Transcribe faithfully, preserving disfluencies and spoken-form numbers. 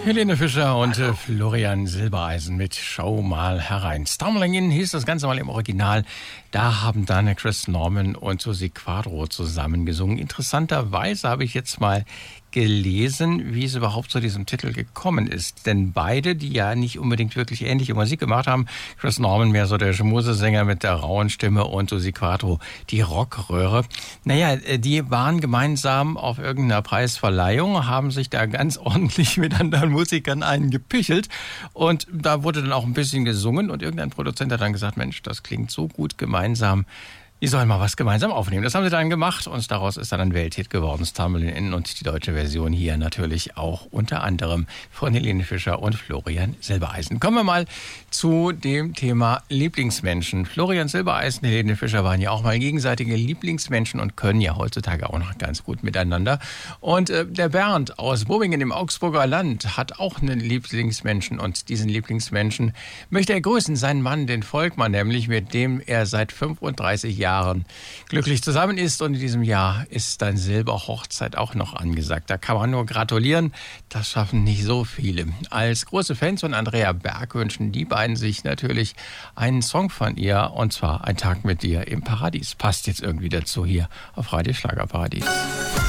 Helene Fischer und äh, Florian Silbereisen mit Schau mal herein. Stumbling In hieß das Ganze mal im Original. Da haben dann Chris Norman und Susi Quadro zusammen gesungen. Interessanterweise habe ich jetzt mal gelesen, wie es überhaupt zu diesem Titel gekommen ist. Denn beide, die ja nicht unbedingt wirklich ähnliche Musik gemacht haben, Chris Norman mehr so der Schmusesänger mit der rauen Stimme und Susi Quadro die Rockröhre. Naja, die waren gemeinsam auf irgendeiner Preisverleihung, haben sich da ganz ordentlich mit anderen Musikern eingepichelt und da wurde dann auch ein bisschen gesungen und irgendein Produzent hat dann gesagt, Mensch, das klingt so gut gemeinsam. Die sollen mal was gemeinsam aufnehmen. Das haben sie dann gemacht und daraus ist dann ein Welthit geworden, Stumbling In, und die deutsche Version hier natürlich auch unter anderem von Helene Fischer und Florian Silbereisen. Kommen wir mal zu dem Thema Lieblingsmenschen. Florian Silbereisen, Helene Fischer waren ja auch mal gegenseitige Lieblingsmenschen und können ja heutzutage auch noch ganz gut miteinander. Und äh, der Bernd aus Bobingen im Augsburger Land hat auch einen Lieblingsmenschen und diesen Lieblingsmenschen möchte er grüßen, seinen Mann, den Volkmann, nämlich mit dem er seit fünfunddreißig Jahren glücklich zusammen ist und in diesem Jahr ist dann Silberhochzeit auch noch angesagt. Da kann man nur gratulieren, das schaffen nicht so viele. Als große Fans von Andrea Berg wünschen die beiden sich natürlich einen Song von ihr und zwar Ein Tag mit dir im Paradies. Passt jetzt irgendwie dazu hier auf Radio Schlagerparadies.